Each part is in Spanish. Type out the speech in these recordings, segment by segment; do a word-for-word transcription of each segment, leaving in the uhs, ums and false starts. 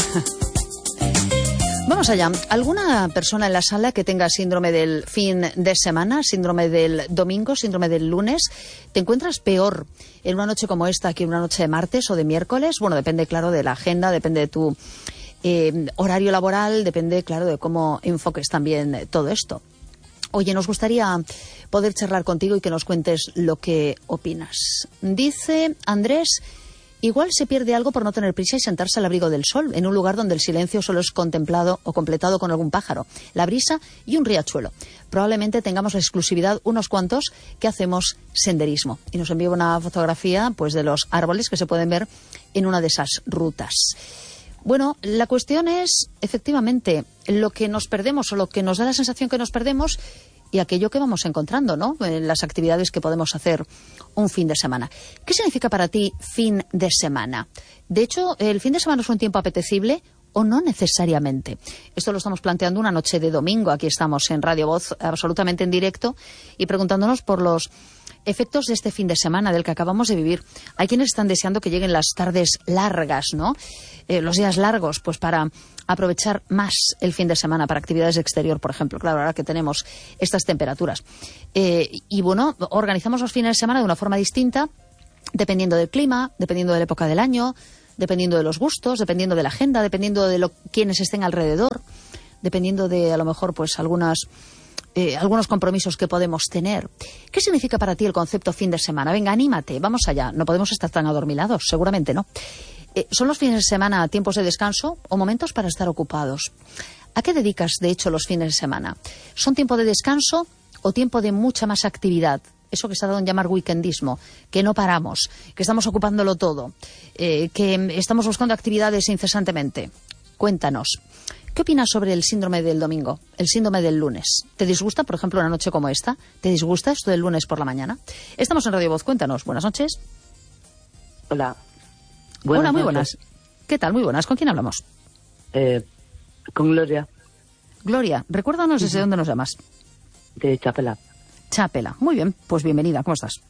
Vamos allá. ¿Alguna persona en la sala que tenga síndrome del fin de semana, síndrome del domingo, síndrome del lunes? ¿Te encuentras peor en una noche como esta que en una noche de martes o de miércoles? Bueno, depende, claro, de la agenda, depende de tu eh, horario laboral, depende, claro, de cómo enfoques también todo esto. Oye, nos gustaría poder charlar contigo y que nos cuentes lo que opinas. Dice Andrés: igual se pierde algo por no tener prisa y sentarse al abrigo del sol, en un lugar donde el silencio solo es contemplado o completado con algún pájaro, la brisa y un riachuelo. Probablemente tengamos la exclusividad unos cuantos que hacemos senderismo. Y nos envía una fotografía, pues, de los árboles que se pueden ver en una de esas rutas. Bueno, la cuestión es, efectivamente, lo que nos perdemos o lo que nos da la sensación que nos perdemos y aquello que vamos encontrando, ¿no?, en las actividades que podemos hacer un fin de semana. ¿Qué significa para ti fin de semana? De hecho, ¿el fin de semana es un tiempo apetecible o no necesariamente? Esto lo estamos planteando una noche de domingo. Aquí estamos en Radio Voz, absolutamente en directo, y preguntándonos por los efectos de este fin de semana del que acabamos de vivir. Hay quienes están deseando que lleguen las tardes largas, ¿no? Eh, los días largos, pues para aprovechar más el fin de semana para actividades de exterior, por ejemplo. Claro, ahora que tenemos estas temperaturas. Eh, y bueno, organizamos los fines de semana de una forma distinta, dependiendo del clima, dependiendo de la época del año, dependiendo de los gustos, dependiendo de la agenda, dependiendo de lo, quienes estén alrededor, dependiendo de, a lo mejor, pues algunas... Eh, algunos compromisos que podemos tener. ¿Qué significa para ti el concepto fin de semana? Venga, anímate, vamos allá. No podemos estar tan adormilados, seguramente no. Eh, ¿Son los fines de semana tiempos de descanso o momentos para estar ocupados? ¿A qué dedicas, de hecho, los fines de semana? ¿Son tiempo de descanso o tiempo de mucha más actividad? Eso que se ha dado en llamar weekendismo, que no paramos, que estamos ocupándolo todo, eh, que estamos buscando actividades incesantemente. Cuéntanos. ¿Qué opinas sobre el síndrome del domingo, el síndrome del lunes? ¿Te disgusta, por ejemplo, una noche como esta? ¿Te disgusta esto del lunes por la mañana? Estamos en Radio Voz, cuéntanos. Buenas noches. Hola. Buenas Hola, muy noches. Buenas. ¿Qué tal? Muy buenas. ¿Con quién hablamos? Eh, con Gloria. Gloria, recuérdanos desde uh-huh. dónde nos llamas. De Chapela. Chapela. Muy bien, pues bienvenida. ¿Cómo estás?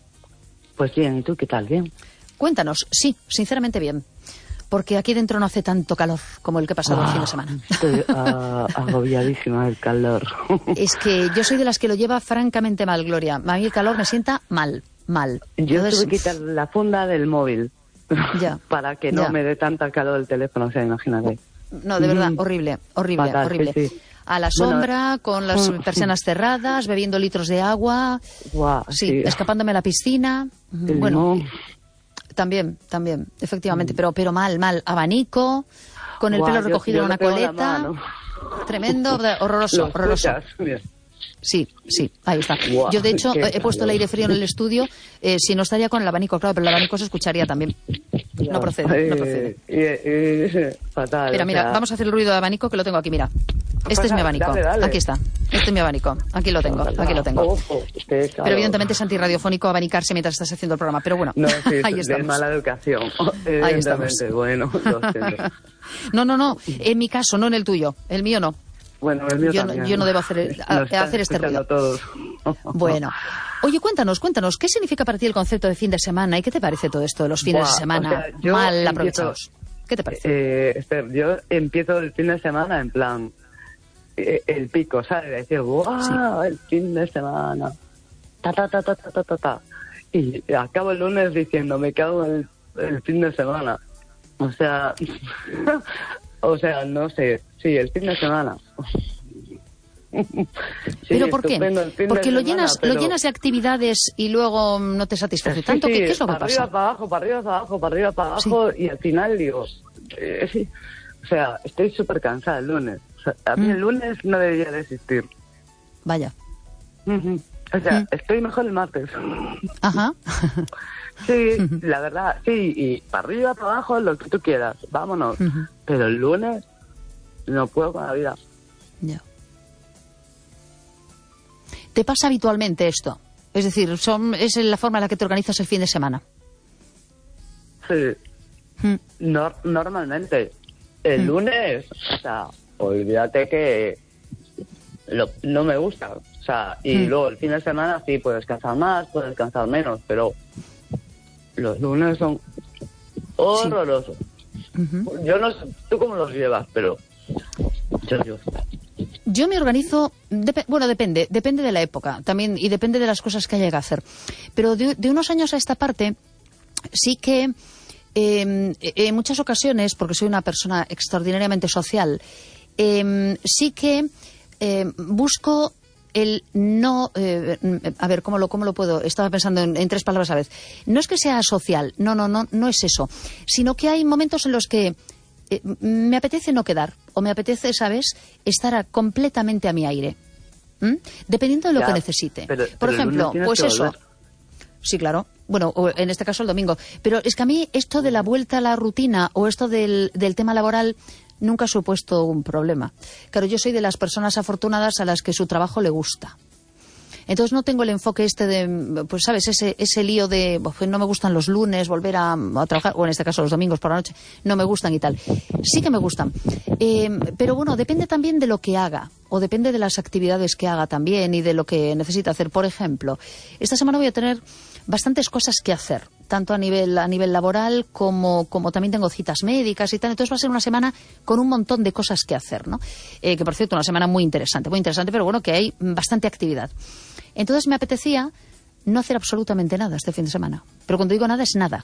Pues bien, ¿y tú qué tal? ¿Bien? Cuéntanos. Sí, sinceramente bien. Porque aquí dentro no hace tanto calor como el que he pasado ah, el fin de semana. Estoy uh, agobiadísima del calor. Es que yo soy de las que lo lleva francamente mal, Gloria. A mí el calor me sienta mal, mal. Yo Entonces... tuve que quitar la funda del móvil ya, para que no ya. me dé tanta calor el teléfono, o sea, imagínate. No, de verdad, mm. horrible, horrible, Fatal, horrible. Sí, sí. A la sombra, bueno, con las persianas cerradas, bebiendo litros de agua, wow, sí, sí. escapándome a la piscina. El bueno... limón. También, también, efectivamente, mm. pero pero mal, mal. Abanico, con el Guau, pelo recogido yo, yo en una coleta. Tremendo, horroroso, horroroso. Sí, sí, ahí está. Guau, yo, de hecho, he calor. puesto el aire frío en el estudio, eh, si no estaría con el abanico, claro, pero el abanico se escucharía también. No procede, no procede. Eh, eh, eh, fatal. Mira, mira, o sea... vamos a hacer el ruido de abanico, que lo tengo aquí, mira. Este es mi abanico. Dale, dale. Aquí está. Este es mi abanico. Aquí lo tengo. Aquí lo tengo. Ojo, usted, claro. Pero evidentemente es antirradiofónico abanicarse mientras estás haciendo el programa. Pero bueno, no, sí, ahí estamos. De mala educación. Ahí estamos. Bueno, lo siento. No, no, no. En mi caso, no en el tuyo. El mío no. Bueno, el mío yo, también. No, yo no debo hacer, a, hacer este ruido. Todos. Bueno. Oye, cuéntanos, cuéntanos. ¿Qué significa para ti el concepto de fin de semana? ¿Y qué te parece todo esto de los fines Buah, de semana o sea, yo mal empiezo, aprovechados? ¿Qué te parece? Eh, Esther, yo empiezo el fin de semana en plan... el pico, ¿sabes? De decir, ¡guau! Sí. El fin de semana. Ta, ta, ta, ta, ta, ta, ta, ta. Y acabo el lunes diciendo, me cago en el, el fin de semana. O sea, o sea, no sé. Sí, el fin de semana. Sí, ¿pero por qué? Porque lo, semana, llenas, pero... lo llenas de actividades y luego no te satisface sí, tanto. Sí, ¿Qué, ¿Qué es lo que para pasa? Arriba, para abajo, para arriba, para abajo, para arriba, para abajo. Sí. Y al final digo, eh, sí. O sea, estoy súper cansada el lunes. O sea, a mí mm. el lunes no debería de existir. Vaya. Uh-huh. O sea, mm. estoy mejor el martes. Ajá. Sí, la verdad, sí. Y para arriba, para abajo, lo que tú quieras. Vámonos. Uh-huh. Pero el lunes no puedo con la vida. Ya. ¿Te pasa habitualmente esto? Es decir, son, ¿es la forma en la que te organizas el fin de semana? Sí. Mm. No, normalmente. El mm. lunes, o sea, olvídate que lo, no me gusta. O sea, y mm. luego el fin de semana sí, puedes descansar más, puedes descansar menos, pero los lunes son horrorosos. Sí. Uh-huh. Yo no sé, ¿tú cómo los llevas? Pero yo, yo. Yo me organizo, dep- bueno, depende, depende de la época también y depende de las cosas que haya que hacer. Pero de, de unos años a esta parte, sí que eh, en muchas ocasiones, porque soy una persona extraordinariamente social, eh, sí que eh, busco el no... Eh, a ver, ¿cómo lo, cómo lo puedo? Estaba pensando en, en tres palabras a la vez. No es que sea social, no, no, no, no es eso. Sino que hay momentos en los que eh, me apetece no quedar, o me apetece, ¿sabes?, estar a, completamente a mi aire. ¿Mm? Dependiendo de lo ya, que necesite. Pero, Por pero ejemplo, pues eso... Volver. Sí, claro. Bueno, o en este caso el domingo. Pero es que a mí esto de la vuelta a la rutina o esto del, del tema laboral nunca ha supuesto un problema. Claro, yo soy de las personas afortunadas a las que su trabajo le gusta. Entonces no tengo el enfoque este de, pues sabes, ese, ese lío de pues, no me gustan los lunes, volver a, a trabajar, o en este caso los domingos por la noche, no me gustan y tal. Sí que me gustan. Eh, pero bueno, depende también de lo que haga, o depende de las actividades que haga también y de lo que necesita hacer. Por ejemplo, esta semana voy a tener bastantes cosas que hacer, tanto a nivel a nivel laboral como, como también tengo citas médicas y tal. Entonces va a ser una semana con un montón de cosas que hacer, ¿no? Eh, que por cierto, una semana muy interesante, muy interesante, pero bueno, que hay bastante actividad. Entonces me apetecía no hacer absolutamente nada este fin de semana. Pero cuando digo nada, es nada.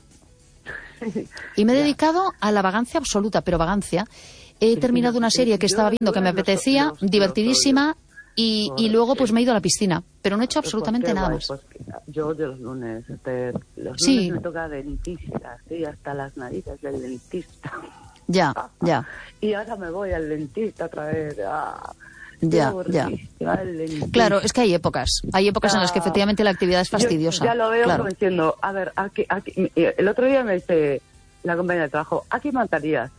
Y me he dedicado a la vagancia absoluta, pero vagancia. He terminado una serie que estaba viendo que me apetecía, divertidísima, y, y luego pues me he ido a la piscina. Pero no he hecho absolutamente nada más. Pues yo odio los lunes. Este, los lunes sí. me toca dentista, sí, hasta las narices del dentista. Ya, ya. Y ahora me voy al dentista otra vez. Ah. Ya, ya. Claro, es que hay épocas. Hay épocas en las que efectivamente la actividad es fastidiosa. Yo ya lo veo claro. como diciendo, a ver, aquí, aquí, el otro día me dice la compañera de trabajo, ¿a quién matarías?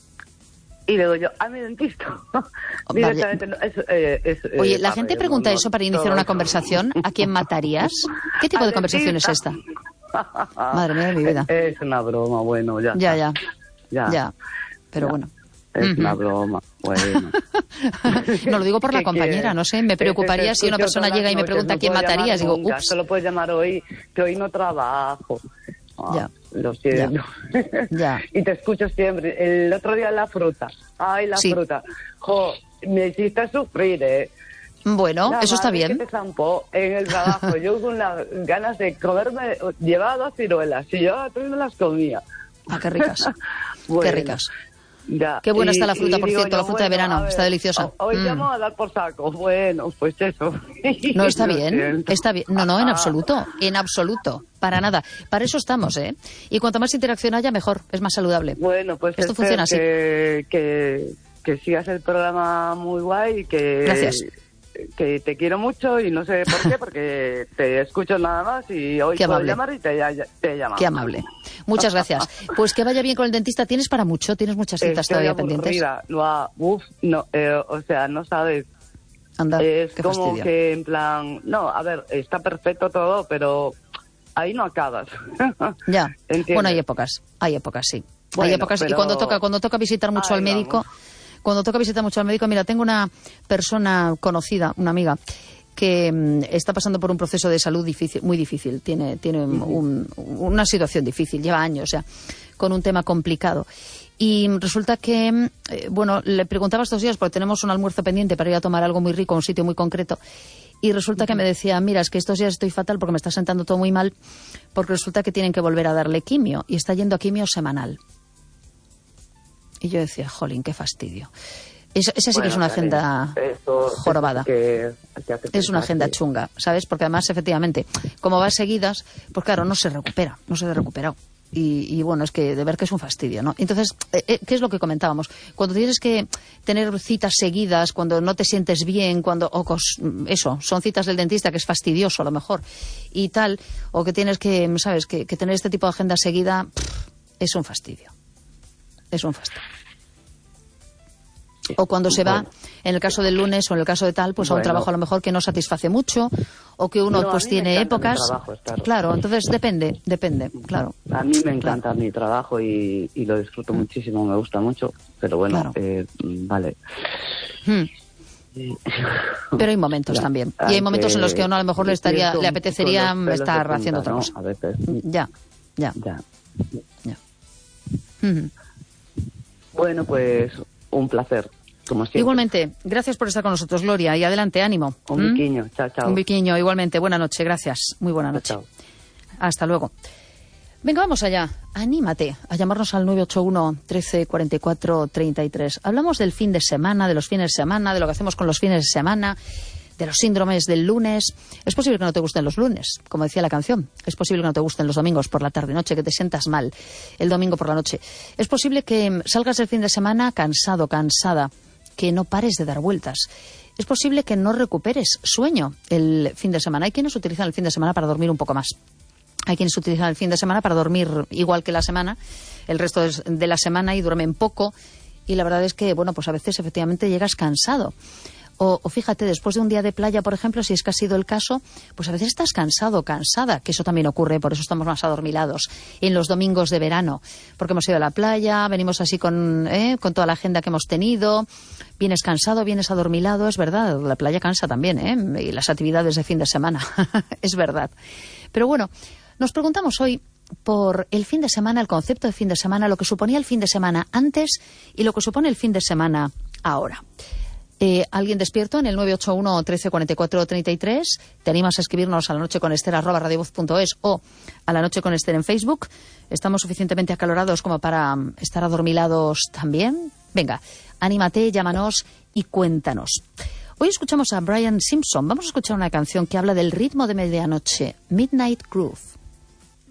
Y le digo yo, a mi dentista. Directamente, no, es, eh, es, Oye, eh, la gente yo, pregunta no, eso para iniciar una conversación. ¿A quién matarías? ¿Qué tipo de conversación es esta? Madre mía de mi vida. Es una broma, bueno, ya. Ya, ya. Ya. ya. Pero ya. bueno. Es uh-huh. una broma, bueno. No lo digo por la compañera, no sé, me preocuparía si una persona llega y me pregunta a quién matarías. Digo, ups. Solo puedes llamar hoy, que hoy no trabajo. Ah, ya. Lo siento. Ya. ya. Y te escucho siempre. El otro día la fruta. Ay, la sí. fruta. Jo, me hiciste sufrir, ¿eh? Bueno, la eso está bien. Que te zampó en el trabajo. Yo con las ganas de comerme, llevaba dos ciruelas y yo también me las comía. Ah, qué ricas. bueno. Qué ricas. Ya. Qué buena y, está la fruta, por cierto, yo, la fruta bueno, de verano, ver, está deliciosa. Hoy mm. llamo a dar por saco. Bueno, pues eso. No, está bien, está bien. No, no, en absoluto, en absoluto, para nada. Para eso estamos, ¿eh? Y cuanto más interacción haya, mejor, es más saludable. Bueno, pues esto funciona así. Que, que, que sigas el programa muy guay y que... Gracias. Que te quiero mucho y no sé por qué, porque te escucho nada más y hoy puedo llamar y te, te llamo. Qué amable. Muchas gracias. Pues que vaya bien con el dentista. ¿Tienes para mucho? ¿Tienes muchas citas Estoy todavía aburrida. pendientes? No, uf, no, eh, o sea, no sabes. Anda, es qué como fastidio. que en plan, no, a ver, está perfecto todo, pero ahí no acabas. Ya. ¿Entiendes? Bueno, hay épocas, hay épocas, sí. Bueno, hay épocas pero... y cuando toca, cuando toca visitar mucho Ay, al médico, vamos. cuando toca visitar mucho al médico, mira, tengo una persona conocida, una amiga, que mm, está pasando por un proceso de salud difícil, muy difícil, tiene, tiene uh-huh. un, una situación difícil, lleva años ya, con un tema complicado. Y resulta que, eh, bueno, le preguntaba estos días, porque tenemos un almuerzo pendiente para ir a tomar algo muy rico a un sitio muy concreto, y resulta uh-huh. que me decía, mira, es que estos días estoy fatal porque me está sentando todo muy mal, porque resulta que tienen que volver a darle quimio, y está yendo a quimio semanal. Y yo decía, jolín, qué fastidio. Esa, esa sí bueno, que es una agenda esto, jorobada. Que, que es una agenda que... chunga, ¿sabes? Porque además, efectivamente, como va seguidas, pues claro, no se recupera, no se ha recuperado. Y, y bueno, es que de ver que es un fastidio, ¿no? Entonces, eh, ¿qué es lo que comentábamos? Cuando tienes que tener citas seguidas, cuando no te sientes bien, cuando, o cos, eso, son citas del dentista, que es fastidioso a lo mejor, y tal, o que tienes que, ¿sabes? Que, que tener este tipo de agenda seguida, pff, es un fastidio. Es un fastidio. O cuando se va, en el caso del lunes o en el caso de tal, pues bueno, a un trabajo a lo mejor que no satisface mucho o que uno no, pues tiene épocas. Trabajo, claro. claro, entonces depende, depende, claro. A mí me encanta claro. mi trabajo y, y lo disfruto mm. muchísimo, me gusta mucho, pero bueno, claro. eh, vale. Mm. Pero hay momentos ya, también. Y hay momentos en los que a uno a lo mejor le estaría, le apetecería estar punta, haciendo otra cosa. ¿no? A veces. Ya, ya. Ya. ya. Mm. Bueno, pues un placer, como siempre. Igualmente, gracias por estar con nosotros, Gloria, y adelante, ánimo. Un ¿Mm? biquiño, chao, chao. Un biquiño, igualmente, buena noche, gracias, muy buena noche. Chao, chao. Hasta luego. Venga, vamos allá. Anímate a llamarnos al nueve ocho uno, trece, cuarenta y cuatro, treinta y tres. Hablamos del fin de semana, de los fines de semana, de lo que hacemos con los fines de semana, de los síndromes del lunes. Es posible que no te gusten los lunes, como decía la canción. Es posible que no te gusten los domingos por la tarde-noche, que te sientas mal el domingo por la noche. Es posible que salgas del fin de semana cansado, cansada, que no pares de dar vueltas. Es posible que no recuperes sueño el fin de semana. Hay quienes utilizan el fin de semana para dormir un poco más. Hay quienes utilizan el fin de semana para dormir igual que la semana, el resto de la semana, y duermen poco. Y la verdad es que, bueno, pues a veces efectivamente llegas cansado. O, o fíjate, después de un día de playa, por ejemplo, si es que ha sido el caso, pues a veces estás cansado, cansada, que eso también ocurre, por eso estamos más adormilados en los domingos de verano, porque hemos ido a la playa, venimos así con, ¿eh? con toda la agenda que hemos tenido, vienes cansado, vienes adormilado, es verdad, la playa cansa también, ¿eh? Y las actividades de fin de semana, es verdad. Pero bueno, nos preguntamos hoy por el fin de semana, el concepto de fin de semana, lo que suponía el fin de semana antes y lo que supone el fin de semana ahora. Eh, ¿Alguien despierto en el nueve ocho uno, trece, cuarenta y cuatro, treinta y tres? ¿Te animas a escribirnos a la noche con Esther arroba radiovoz punto es o a la noche con Esther en Facebook? ¿Estamos suficientemente acalorados como para um, estar adormilados también? Venga, anímate, llámanos y cuéntanos. Hoy escuchamos a Brian Simpson. Vamos a escuchar una canción que habla del ritmo de medianoche, Midnight Groove.